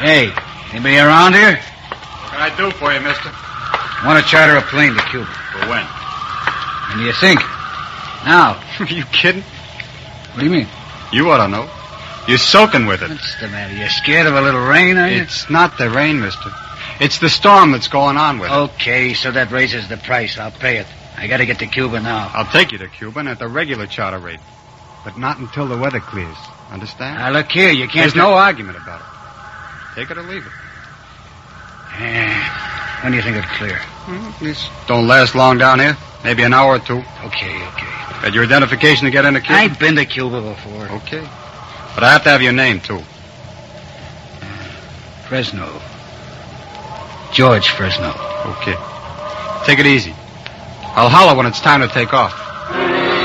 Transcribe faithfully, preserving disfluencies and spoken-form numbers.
Hey, anybody around here? What can I do for you, mister? I want to charter a plane to Cuba. For when? When do you think? Now. Are you kidding? What do you mean? You ought to know. You're soaking with it. What's the matter? You scared of a little rain, are you? It's not the rain, mister. It's the storm that's going on with it. Okay, so that raises the price. I'll pay it. I got to get to Cuba now. I'll take you to Cuba at the regular charter rate. But not until the weather clears. Understand? Now, look here. You can't... There's no argument about it. Take it or leave it. Yeah. When do you think it'll clear? Hmm, this don't last long down here. Maybe an hour or two. Okay, okay. Got your identification to get into Cuba? I've been to Cuba before. Okay. But I have to have your name, too. Fresno. George Fresno. Okay. Take it easy. I'll holler when it's time to take off.